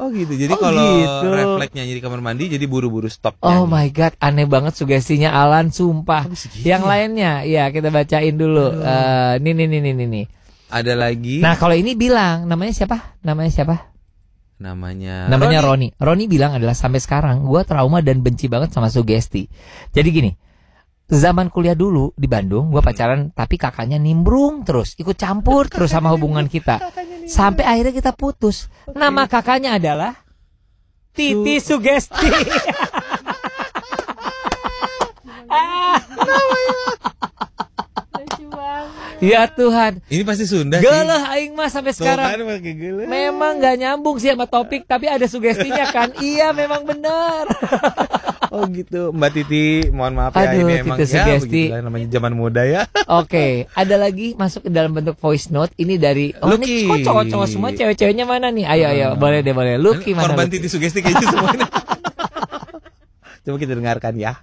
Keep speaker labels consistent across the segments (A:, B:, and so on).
A: Oh gitu. Jadi kalau
B: gitu.
A: refleks nyanyi di kamar mandi jadi buru-buru stop nyanyi.
B: Oh my god, aneh banget sugestinya Alan, sumpah. Yang lainnya, ya kita bacain dulu. Nih.
A: Ada lagi.
B: Nah kalau ini bilang namanya siapa? Namanya Roni. Roni bilang adalah sampai sekarang gue trauma dan benci banget sama sugesti. Jadi gini, zaman kuliah dulu di Bandung gue pacaran tapi kakaknya nimbrung terus, ikut campur terus sama hubungan kita. Sampai akhirnya kita putus. Nama kakaknya adalah Titi Sugesti. Ya Tuhan.
A: Ini pasti Sunda sih.
B: Geuleuh aing mah sampai sekarang.
A: Kan,
B: memang gak nyambung sih sama topik, tapi ada sugestinya kan. Iya memang benar.
A: Oh gitu, Mbak Titi, mohon maaf ya.
B: Aduh,
A: ini emang
B: Titi
A: ya
B: sugesti.
A: begitulah namanya zaman muda ya.
B: Oke, ada lagi masuk ke dalam bentuk voice note. Ini dari
A: Lucky.
B: Ini kok cowok-cowok semua, cewek-ceweknya mana nih? Ayo, boleh deh. Lucky mana?
A: Korban
B: Lucky?
A: Titi sugesti kayak gitu semuanya. Coba kita dengarkan ya.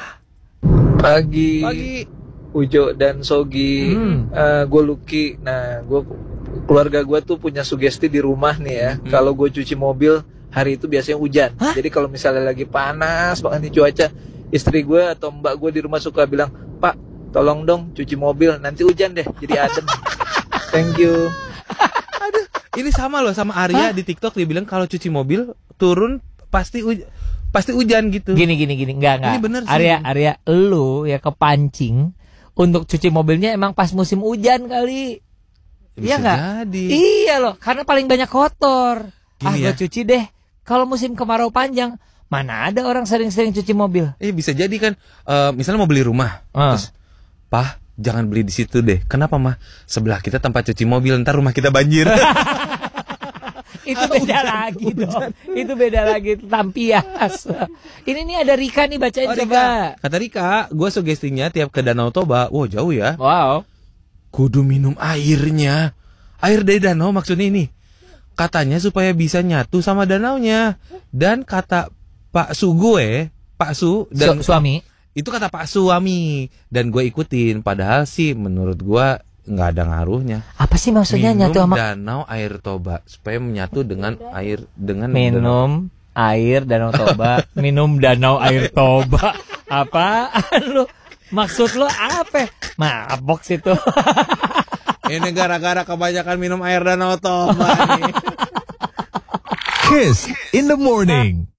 C: Pagi. Ujo dan Sogi, gue Lucky. Nah, keluarga gue tuh punya sugesti di rumah nih ya. Kalau gue cuci mobil hari itu biasanya hujan. Jadi kalau misalnya lagi panas banget nih cuaca, istri gue atau mbak gue di rumah suka bilang, Pak, tolong dong cuci mobil, nanti hujan deh, jadi adem. Thank you.
A: Aduh, ini sama loh sama Arya di TikTok, dia bilang kalau cuci mobil turun pasti hujan gitu.
B: Gini, enggak.
A: Ini bener sih.
B: Arya, lu ya kepancing untuk cuci mobilnya emang pas musim hujan kali. Iya nggak? Iya loh, karena paling banyak kotor. Gue cuci deh. Kalau musim kemarau panjang, mana ada orang sering-sering cuci mobil?
A: Bisa jadi kan, misalnya mau beli rumah, terus, Pah, jangan beli di situ deh. Kenapa mah? Sebelah kita tempat cuci mobil, ntar rumah kita banjir.
B: Itu beda lagi dong. Itu beda lagi, itu tampias. Ini nih ada Rika nih, bacain coba.
A: Kata Rika, gue sugestinya tiap ke Danau Toba, wow jauh ya.
B: Wow.
A: Kudu minum airnya. Air dari danau maksudnya ini. Katanya supaya bisa nyatu sama danaunya. Dan kata Pak Su dan
B: suami.
A: Itu kata Pak suami. Dan gue ikutin. Padahal sih menurut gue nggak ada ngaruhnya.
B: Apa sih maksudnya
A: minum
B: nyatu sama
A: danau air Toba supaya menyatu dengan air
B: minum air danau Toba. Minum danau air Toba. Apaan lu? Maksud lu apa? Mabok situ.
A: Ini gara-gara kebanyakan minum air danau Toba nih.
D: Kiss in the morning.